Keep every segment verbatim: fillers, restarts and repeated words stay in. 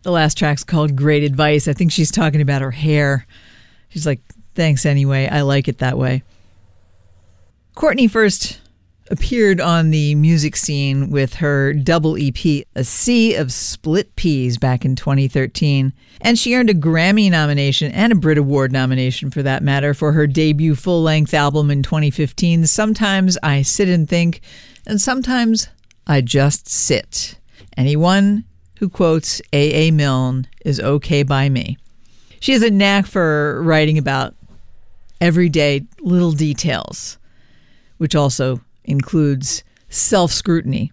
The last track's called Great Advice. I think she's talking about her hair. She's like, thanks anyway. I like it that way. Courtney first appeared on the music scene with her double E P, A Sea of Split Peas, back in twenty thirteen. And she earned a Grammy nomination and a Brit Award nomination, for that matter, for her debut full-length album in twenty fifteen, Sometimes I Sit and Think, and Sometimes I Just Sit. Anyone who quotes A A. Milne is okay by me. She has a knack for writing about everyday little details, which also includes self-scrutiny.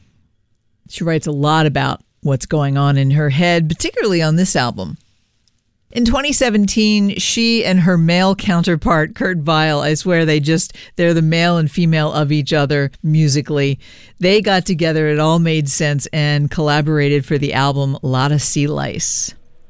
She writes a lot about what's going on in her head, particularly on this album. In twenty seventeen, she and her male counterpart, Kurt Vile, I swear they just, they're the male and female of each other musically. They got together, it all made sense, and collaborated for the album Lotta Sea Lice.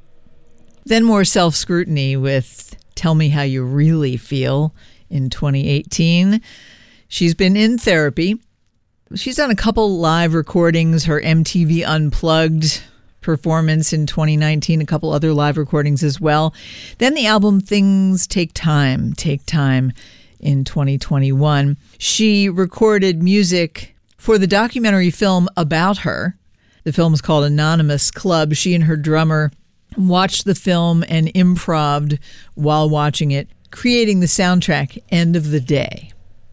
Then more self-scrutiny with Tell Me How You Really Feel in twenty eighteen. She's been in therapy. She's done a couple live recordings, her M T V Unplugged performance in twenty nineteen, a couple other live recordings as well. Then the album Things Take Time, Take Time in twenty twenty-one. She recorded music for the documentary film about her. The film is called Anonymous Club. She and her drummer watched the film and improv'd while watching it, creating the soundtrack End of the Day.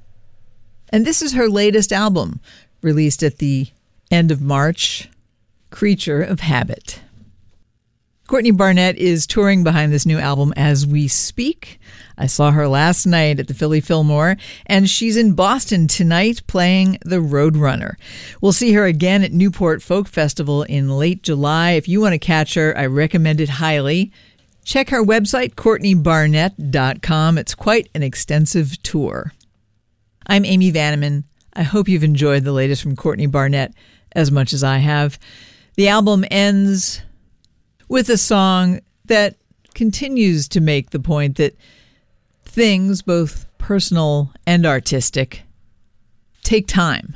And this is her latest album, released at the end of March, Creature of Habit. Courtney Barnett is touring behind this new album as we speak. I saw her last night at the Philly Fillmore, and she's in Boston tonight playing the Roadrunner. We'll see her again at Newport Folk Festival in late July. If you want to catch her, I recommend it highly. Check her website, courtney barnett dot com. It's quite an extensive tour. I'm Amy Vanneman. I hope you've enjoyed the latest from Courtney Barnett as much as I have. The album ends with a song that continues to make the point that things, both personal and artistic, take time.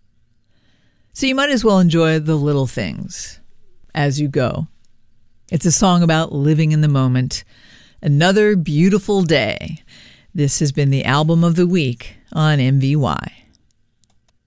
So you might as well enjoy the little things as you go. It's a song about living in the moment. Another beautiful day. This has been the Album of the Week on M V Y.